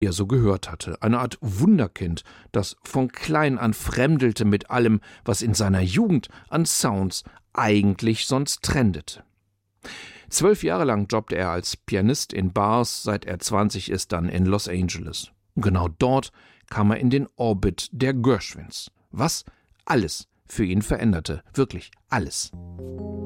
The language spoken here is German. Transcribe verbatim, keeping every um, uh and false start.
er so gehört hatte, eine Art Wunderkind, das von klein an fremdelte mit allem, was in seiner Jugend an Sounds eigentlich sonst trendete. Zwölf Jahre lang jobbte er als Pianist in Bars, seit er zwanzig ist, dann in Los Angeles. Und genau dort kam er in den Orbit der Gershwins, was alles für ihn veränderte, wirklich alles.